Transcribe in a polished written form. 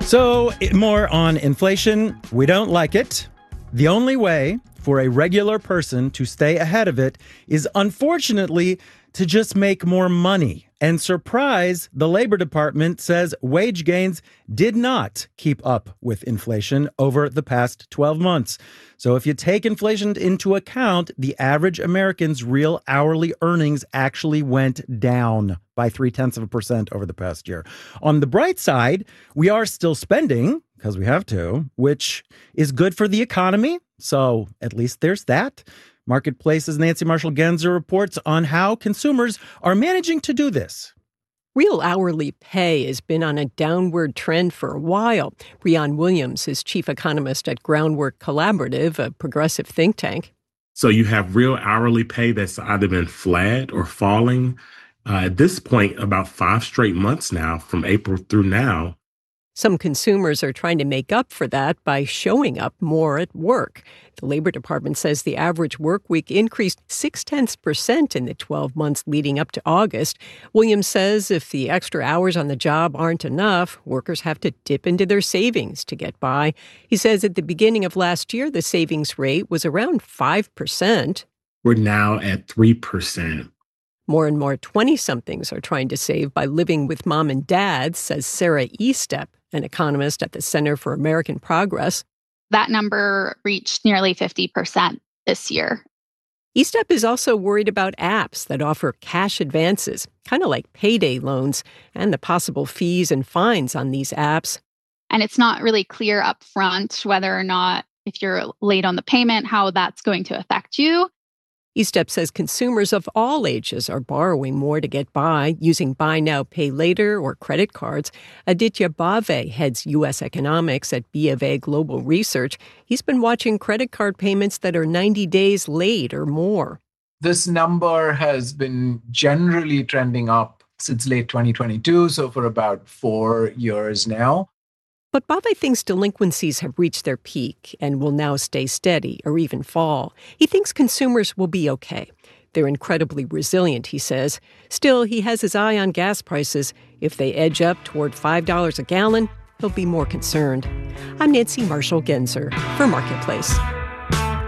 So, more on inflation. We don't like it. The only way for a regular person to stay ahead of it is, unfortunately, to just make more money. And surprise, the Labor Department says wage gains did not keep up with inflation over the past 12 months. So if you take inflation into account, the average American's real hourly earnings actually went down by 0.3% over the past year. On the bright side, we are still spending, because we have to, which is good for the economy. So at least there's that. Marketplace's Nancy Marshall-Genzer reports on how consumers are managing to do this. Real hourly pay has been on a downward trend for a while. Breon Williams is chief economist at Groundwork Collaborative, a progressive think tank. So you have real hourly pay that's either been flat or falling. At this point, about 5 straight months now, from April through now. Some consumers are trying to make up for that by showing up more at work. The Labor Department says the average work week increased 0.6% in the 12 months leading up to August. Williams says if the extra hours on the job aren't enough, workers have to dip into their savings to get by. He says at the beginning of last year, the savings rate was around 5%. We're now at 3%. More and more 20-somethings are trying to save by living with mom and dad, says Sarah Estep, an economist at the Center for American Progress. That number reached nearly 50% this year. Estep is also worried about apps that offer cash advances, kind of like payday loans, and the possible fees and fines on these apps. And it's not really clear up front whether or not, if you're late on the payment, how that's going to affect you. Estep says consumers of all ages are borrowing more to get by, using buy now, pay later or credit cards. Aditya Bhave heads U.S. economics at B of A Global Research. He's been watching credit card payments that are 90 days late or more. This number has been generally trending up since late 2022, so for about 4 years now. But Bhave thinks delinquencies have reached their peak and will now stay steady or even fall. He thinks consumers will be okay. They're incredibly resilient, he says. Still, he has his eye on gas prices. If they edge up toward $5 a gallon, he'll be more concerned. I'm Nancy Marshall-Genzer for Marketplace.